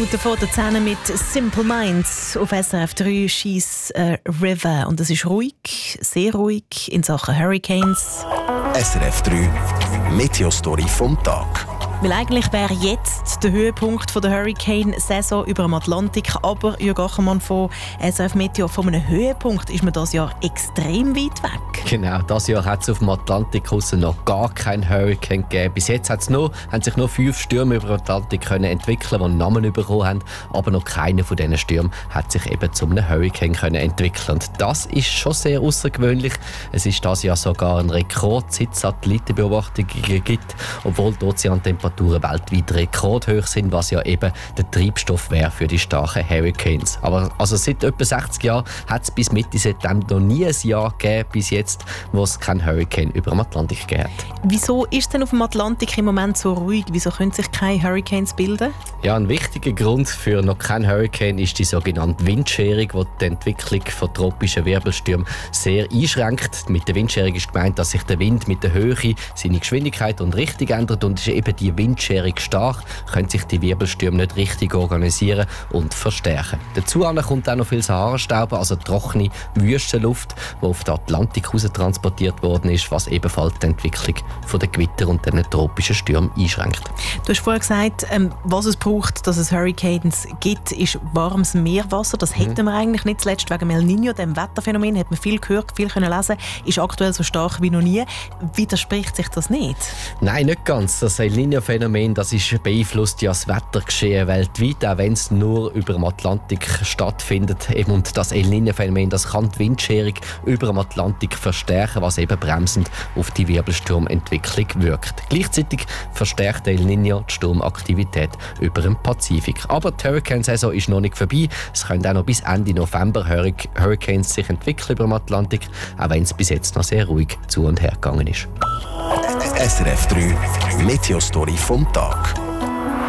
Minuten vor der 10 mit Simple Minds auf SRF 3 «She's a River». Und es ist ruhig, sehr ruhig in Sachen Hurricanes. SRF 3 Meteostory vom Tag. Weil eigentlich wäre jetzt der Höhepunkt der Hurricane-Saison über dem Atlantik. Aber Jürg Achermann von SRF Meteo, von einem Höhepunkt ist man dieses Jahr extrem weit weg. Genau, dieses Jahr hat es auf dem Atlantik noch gar keinen Hurricane gegeben. Bis jetzt haben sich nur 5 Stürme über den Atlantik entwickeln, die einen Namen bekommen haben. Aber noch keiner von diesen Stürmen hat sich eben zu einem Hurricane entwickeln. Und das ist schon sehr außergewöhnlich. Es ist dieses Jahr sogar ein Rekord, seit es Satellitenbeobachtungen gibt, obwohl die Ozeantemperaturen weltweit rekordhoch sind, was ja eben der Treibstoff wäre für die starken Hurricanes. Aber also seit etwa 60 Jahren hat es bis Mitte September noch nie ein Jahr gegeben, bis jetzt, wo es keinen Hurricane über dem Atlantik gegeben hat. Wieso ist denn auf dem Atlantik im Moment so ruhig? Wieso können sich keine Hurricanes bilden? Ja, ein wichtiger Grund für noch keinen Hurricane ist die sogenannte Windscherung, die die Entwicklung von tropischen Wirbelstürmen sehr einschränkt. Mit der Windscherung ist gemeint, dass sich der Wind mit der Höhe seine Geschwindigkeit und Richtung ändert, und ist eben die Windscherung stark, können sich die Wirbelstürme nicht richtig organisieren und verstärken. Dazu kommt auch noch viel Sahara-Staub, also trockene Wüstenluft, die auf den Atlantik raus transportiert worden ist, was ebenfalls die Entwicklung von den Gewitter und den tropischen Stürmen einschränkt. Du hast vorher gesagt, was es braucht, dass es Hurricanes gibt, ist warmes Meerwasser. Das hätten wir eigentlich nicht, zuletzt wegen El Niño, dem Wetterphänomen, hat man viel gehört, viel können lesen, ist aktuell so stark wie noch nie. Widerspricht sich das nicht? Nein, nicht ganz. Das El Niño-Phänomen, das beeinflusst ja das Wettergeschehen weltweit, auch wenn es nur über dem Atlantik stattfindet. Und das El Niño-Phänomen, das kann die Windscherung über dem Atlantik verstärken, was eben bremsend auf die Wirbelsturmentwicklung wirkt. Gleichzeitig verstärkt El Niño die Sturmaktivität über dem Pazifik. Aber die Hurricane-Saison ist noch nicht vorbei. Es können auch noch bis Ende November Hurricanes sich entwickeln über dem Atlantik, auch wenn es bis jetzt noch sehr ruhig zu und her gegangen ist. SRF 3 Meteostory vom Tag.